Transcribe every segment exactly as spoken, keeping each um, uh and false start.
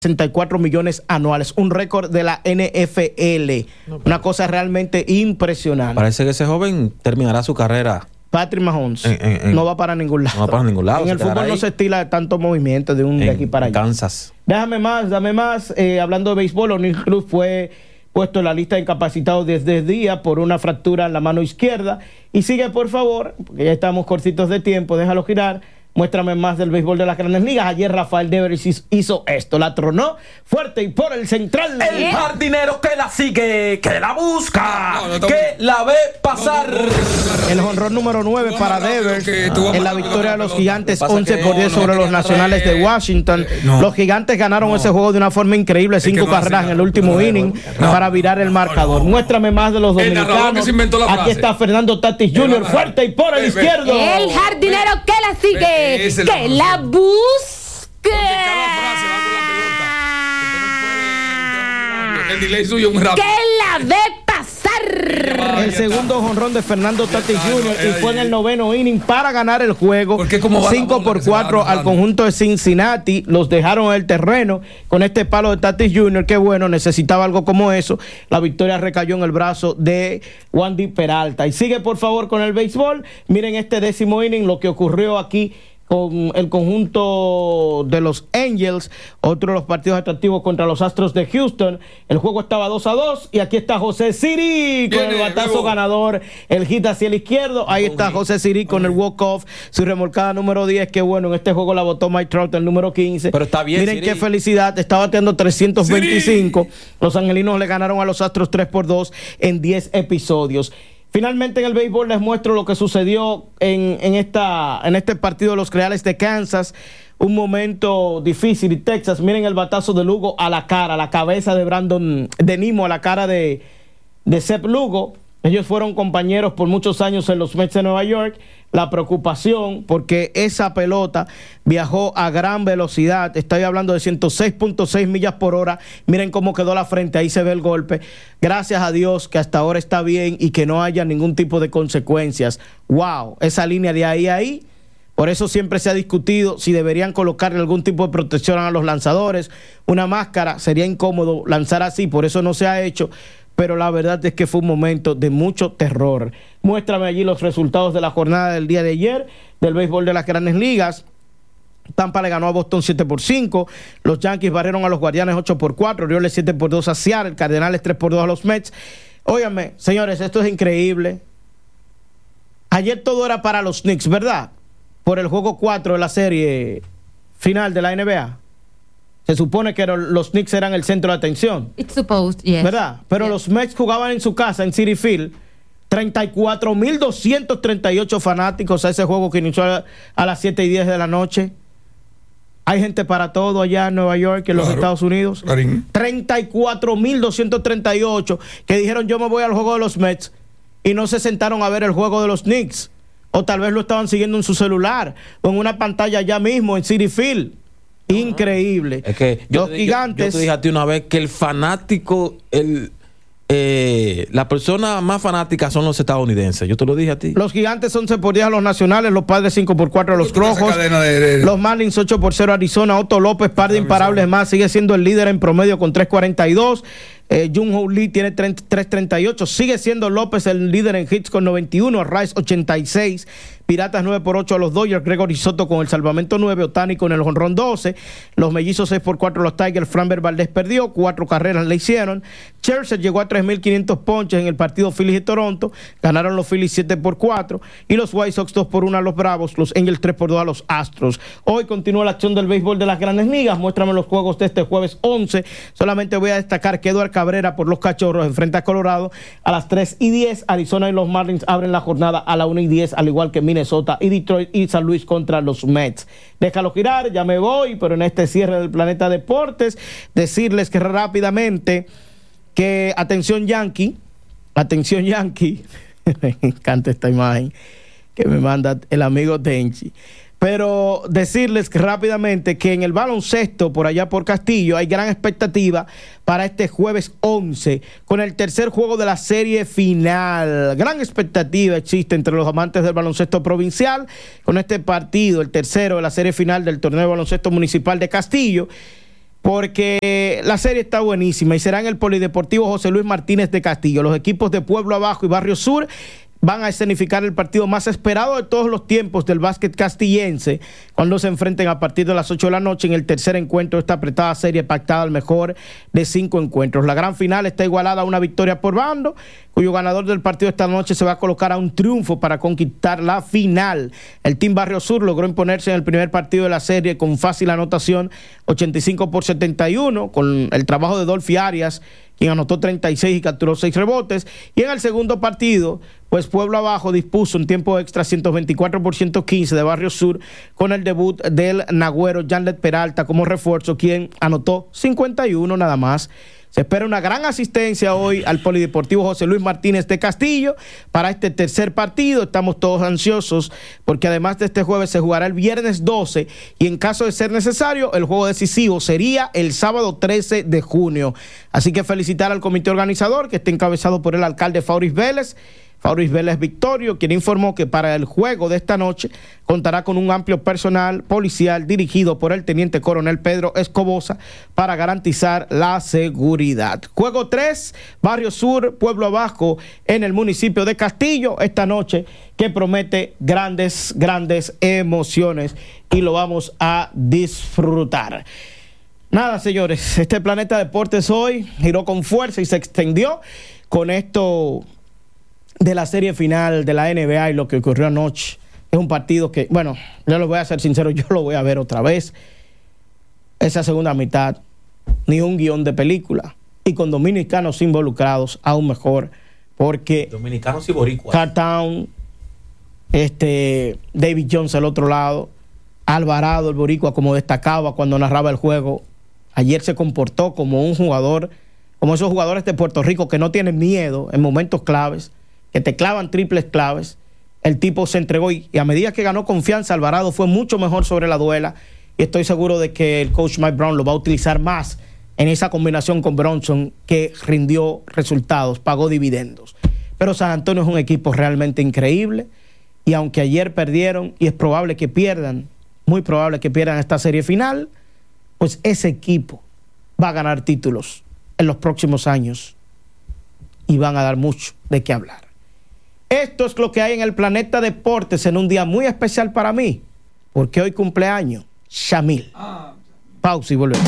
sesenta y cuatro millones anuales, un récord de la N F L, no, una cosa realmente impresionante. Parece que ese joven terminará su carrera. Patrick Mahomes en, en, en, no va para ningún lado. No va para ningún lado. En el fútbol no se estila tanto movimiento de un de aquí para allá. Kansas. Déjame más, dame más. Eh, hablando de béisbol, O'Neill Cruz fue puesto en la lista de incapacitados desde el día por una fractura en la mano izquierda. Y sigue, por favor, porque ya estamos cortitos de tiempo, déjalo girar. Muéstrame más del béisbol de las Grandes Ligas. Ayer Rafael Devers hizo esto, la tronó fuerte y por el central. El jardinero que la sigue, que la busca, no, no, no, que la ve pasar. No, no, no, no, no. El jonrón número nueve para Devers en la victoria de los Gigantes, once por diez sobre los Nacionales de Washington. No. Los Gigantes ganaron no. ese juego de una forma increíble, cinco no carreras en el último no, inning no. para virar el marcador. Muéstrame más de los dominicanos. Aquí está Fernando Tatis junior fuerte y por el izquierdo. El jardinero que la sigue. Es que la, la busque. El delay suyo es muy rápido. Que la ve pasar. El segundo jonrón de Fernando Tatis junior y fue en el noveno inning para ganar el juego. cinco por cuatro al conjunto de Cincinnati. Los dejaron en el terreno con este palo de Tatis junior. Qué bueno, necesitaba algo como eso. La victoria recayó en el brazo de Wandy Peralta. Y sigue por favor con el béisbol. Miren este décimo inning, lo que ocurrió aquí con el conjunto de los Angels, otro de los partidos atractivos contra los Astros de Houston. El juego estaba dos a dos y aquí está José Siri con el batazo ganador, el hit hacia el izquierdo. Ahí está José Siri con el walk-off, su remolcada número diez, que bueno, en este juego la botó Mike Trout, el número quince. Pero está bien, miren Siri. Qué felicidad, está bateando trescientos veinticinco. Siri. Los angelinos le ganaron a los Astros tres por dos en diez episodios. Finalmente en el béisbol les muestro lo que sucedió en, en, esta, en este partido de los Reales de Kansas. Un momento difícil y Texas. Miren el batazo de Lugo a la cara, a la cabeza de Brandon, de Nimmo, a la cara de, de Seth Lugo. Ellos fueron compañeros por muchos años en los Mets de Nueva York. La preocupación porque esa pelota viajó a gran velocidad. Estoy hablando de ciento seis punto seis millas por hora. Miren cómo quedó la frente, ahí se ve el golpe. Gracias a Dios que hasta ahora está bien y que no haya ningún tipo de consecuencias. Wow, esa línea de ahí a ahí. Por eso siempre se ha discutido si deberían colocarle algún tipo de protección a los lanzadores. Una máscara, sería incómodo lanzar así, por eso no se ha hecho. Pero la verdad es que fue un momento de mucho terror. Muéstrame allí los resultados de la jornada del día de ayer del béisbol de las Grandes Ligas. Tampa le ganó a Boston siete por cinco, los Yankees barrieron a los Guardianes ocho por cuatro, Orioles siete por dos a Seattle, Cardenales tres por dos a los Mets. Óiganme, señores, esto es increíble. Ayer todo era para los Knicks, ¿verdad? Por el juego cuatro de la serie final de la N B A. Se supone que los Knicks eran el centro de atención. It's supposed, yes. ¿Verdad? Pero yes. Los Mets jugaban en su casa, en Citi Field. treinta y cuatro mil doscientos treinta y ocho fanáticos a ese juego que inició a, a las siete y diez de la noche. Hay gente para todo allá en Nueva York, en claro, los Estados Unidos. Clarín. treinta y cuatro mil doscientos treinta y ocho que dijeron yo me voy al juego de los Mets y no se sentaron a ver el juego de los Knicks. O tal vez lo estaban siguiendo en su celular o en una pantalla allá mismo en Citi Field. Increíble. Es que yo los te, gigantes. Yo, yo te dije a ti una vez que el fanático, el, eh, la persona más fanática son los estadounidenses. Yo te lo dije a ti. Los gigantes once por diez a los nacionales, los Padres cinco por cuatro a los rojos. De, de, de... Los Marlins ocho por cero a Arizona. Otto López, par de imparables más, sigue siendo el líder en promedio con tres cuarenta y dos. Eh, Jung-Ho Lee tiene tres treinta y ocho. Sigue siendo López el líder en hits con noventa y uno. Rice ochenta y seis. Piratas nueve por ocho a los Dodgers. Gregory Soto con el salvamento nueve. Otani con el jonrón doce. Los Mellizos seis por cuatro a los Tigers. Framber Valdez perdió. Cuatro carreras le hicieron. Scherzer llegó a tres mil quinientos ponches en el partido Phillies y Toronto. Ganaron los Phillies siete por cuatro. Y los White Sox dos por uno a los Bravos. Los Angels tres por dos a los Astros. Hoy continúa la acción del béisbol de las Grandes Ligas. Muéstrame los juegos de este jueves once. Solamente voy a destacar que Eduardo Cabrera por los Cachorros enfrenta a Colorado a las tres y diez. Arizona y los Marlins abren la jornada a la una y diez, al igual que Minnesota y Detroit y San Luis contra los Mets. Déjalo girar, ya me voy, pero en este cierre del Planeta Deportes, decirles que rápidamente que atención Yankee, atención Yankee, me encanta esta imagen que me manda el amigo Tenchi. Pero decirles que rápidamente que en el baloncesto, por allá por Castillo, hay gran expectativa para este jueves once, con el tercer juego de la serie final. Gran expectativa existe entre los amantes del baloncesto provincial, con este partido, el tercero de la serie final del torneo de baloncesto municipal de Castillo. porque la serie está buenísima y será en el Polideportivo José Luis Martínez de Castillo. Los equipos de Pueblo Abajo y Barrio Sur van a escenificar el partido más esperado de todos los tiempos del básquet castillense, cuando se enfrenten a partir de las ocho de la noche en el tercer encuentro de esta apretada serie pactada al mejor de cinco encuentros. La gran final está igualada a una victoria por bando, cuyo ganador del partido esta noche se va a colocar a un triunfo para conquistar la final. El Team Barrio Sur logró imponerse en el primer partido de la serie con fácil anotación, ochenta y cinco por setenta y uno, con el trabajo de Dolphy Arias, quien anotó treinta y seis y capturó seis rebotes. Y en el segundo partido, pues Pueblo Abajo dispuso un tiempo extra ciento veinticuatro por ciento quince de Barrio Sur, con el debut del nagüero Janlet Peralta como refuerzo, quien anotó cincuenta y uno nada más. Se espera una gran asistencia hoy al Polideportivo José Luis Martínez de Castillo para este tercer partido. Estamos todos ansiosos porque además de este jueves se jugará el viernes doce y en caso de ser necesario el juego decisivo sería el sábado trece de junio. Así que felicitar al comité organizador, que está encabezado por el alcalde Fauris Vélez. Fauris Vélez Victorio, quien informó que para el juego de esta noche contará con un amplio personal policial dirigido por el teniente coronel Pedro Escobosa para garantizar la seguridad. Juego tres, Barrio Sur, Pueblo Abajo, en el municipio de Castillo, esta noche, que promete grandes, grandes emociones y lo vamos a disfrutar. Nada, señores, este Planeta Deportes hoy giró con fuerza y se extendió con esto de la serie final de la N B A y lo que ocurrió anoche. Es un partido que, bueno, yo lo voy a ser sincero, yo lo voy a ver otra vez. Esa segunda mitad, ni un guión de película. Y con dominicanos involucrados, aún mejor, porque dominicanos y boricuas. Cartown, este, David Jones al otro lado, Alvarado, el boricua, como destacaba cuando narraba el juego, ayer se comportó como un jugador, como esos jugadores de Puerto Rico que no tienen miedo en momentos claves, que te clavan triples claves. El tipo se entregó y, y a medida que ganó confianza, Alvarado fue mucho mejor sobre la duela y estoy seguro de que el coach Mike Brown lo va a utilizar más en esa combinación con Bronson, que rindió resultados, pagó dividendos. Pero San Antonio es un equipo realmente increíble y aunque ayer perdieron y es probable que pierdan, muy probable que pierdan esta serie final, pues ese equipo va a ganar títulos en los próximos años y van a dar mucho de qué hablar. Esto es lo que hay en el Planeta Deportes en un día muy especial para mí, porque hoy cumpleaños Shamil. Pausa y volvemos.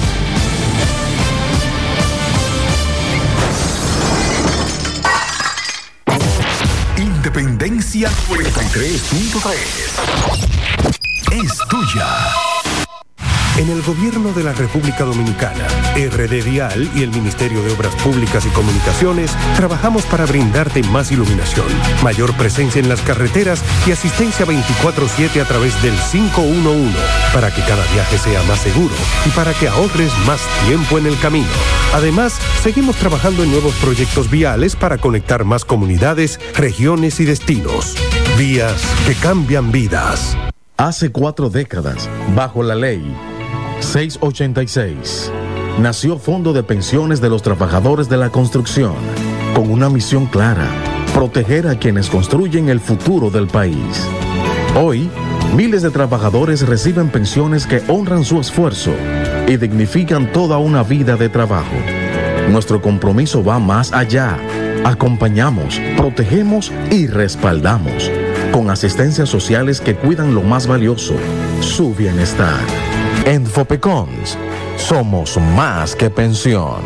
Independencia cuarenta y tres punto tres es tuya. En el gobierno de la República Dominicana, R D Vial y el Ministerio de Obras Públicas y Comunicaciones trabajamos para brindarte más iluminación, mayor presencia en las carreteras y asistencia veinticuatro siete a través del cinco uno uno, para que cada viaje sea más seguro y para que ahorres más tiempo en el camino. Además, seguimos trabajando en nuevos proyectos viales para conectar más comunidades, regiones y destinos. Vías que cambian vidas. Hace cuatro décadas, bajo la ley seiscientos ochenta y seis, nació Fondo de Pensiones de los Trabajadores de la Construcción, con una misión clara: proteger a quienes construyen el futuro del país. Hoy, miles de trabajadores reciben pensiones que honran su esfuerzo y dignifican toda una vida de trabajo. Nuestro compromiso va más allá. Acompañamos, protegemos y respaldamos, con asistencias sociales que cuidan lo más valioso, su bienestar. En Fopecons, somos más que pensión.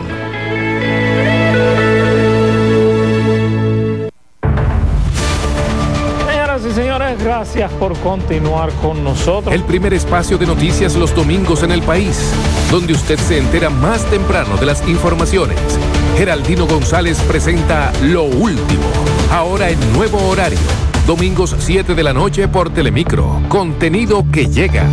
Señoras y señores, gracias por continuar con nosotros. El primer espacio de noticias los domingos en el país, donde usted se entera más temprano de las informaciones. Geraldino González presenta Lo Último, ahora en nuevo horario. Domingos siete de la noche por Telemicro. Contenido que llega.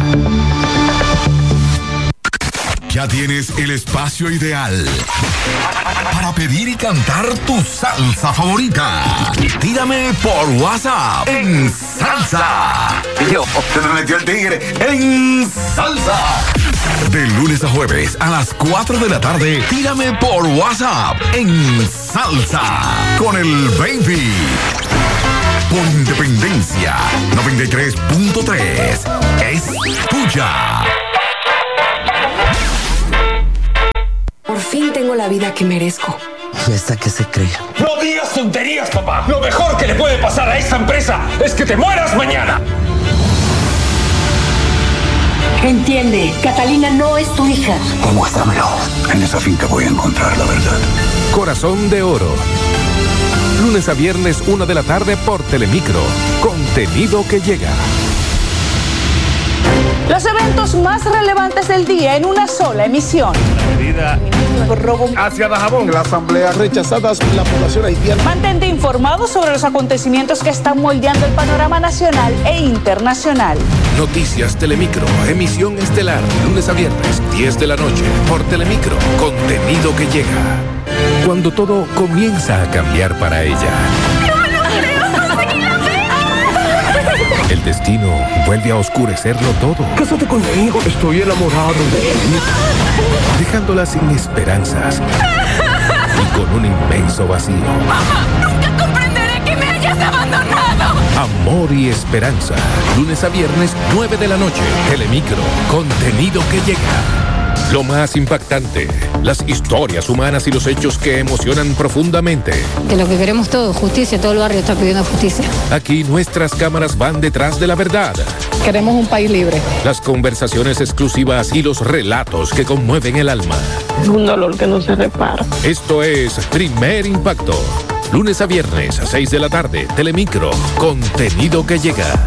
Ya tienes el espacio ideal para pedir y cantar tu salsa favorita. Tírame por WhatsApp en salsa. Yo, se me metió el tigre en salsa. De lunes a jueves a las cuatro de la tarde, tírame por WhatsApp en salsa con el baby. Por Independencia noventa y tres punto tres es tuya. fin tengo la vida que merezco. ¿Y esta qué se cree? No digas tonterías, papá. Lo mejor que le puede pasar a esta empresa es que te mueras mañana. Entiende, Catalina no es tu hija. Demuéstramelo. En esa finca voy a encontrar la verdad. Corazón de Oro. Lunes a viernes, una de la tarde por Telemicro. Contenido que llega. Los eventos más relevantes del día en una sola emisión. La medida hacia Dajabón. La asamblea rechazadas por la población haitiana. Mantente informado sobre los acontecimientos que están moldeando el panorama nacional e internacional. Noticias Telemicro, emisión estelar, lunes a viernes, diez de la noche, por Telemicro. Contenido que llega. Cuando todo comienza a cambiar para ella. El destino vuelve a oscurecerlo todo. Cásate conmigo, estoy enamorado de él. Dejándola sin esperanzas y con un inmenso vacío. Mamá, nunca comprenderé que me hayas abandonado. Amor y esperanza. Lunes a viernes, nueve de la noche. Telemicro. Contenido que llega. Lo más impactante, las historias humanas y los hechos que emocionan profundamente. Que lo que queremos todos, justicia, todo el barrio está pidiendo justicia. Aquí nuestras cámaras van detrás de la verdad. Queremos un país libre. Las conversaciones exclusivas y los relatos que conmueven el alma. Un dolor que no se repara. Esto es Primer Impacto. Lunes a viernes a seis de la tarde, Telemicro. Contenido que llega.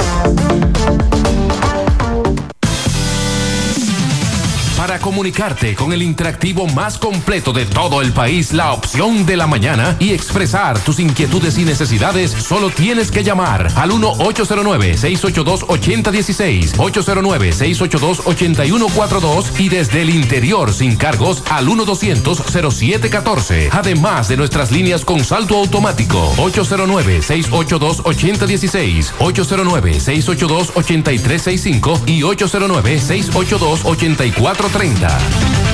Para comunicarte con el interactivo más completo de todo el país, la opción de la mañana, y expresar tus inquietudes y necesidades, solo tienes que llamar al uno ocho cero nueve, seis ocho dos, ocho cero uno seis, ocho cero nueve, seis ocho dos, ocho uno cuatro dos y desde el interior sin cargos al uno doscientos, cero siete catorce. Además de nuestras líneas con salto automático ocho cero nueve, seis ocho dos, ocho cero uno seis, ocho cero nueve, seis ocho dos, ocho tres seis cinco y ocho cero nueve, seis ocho dos, ocho cuatro tres cero.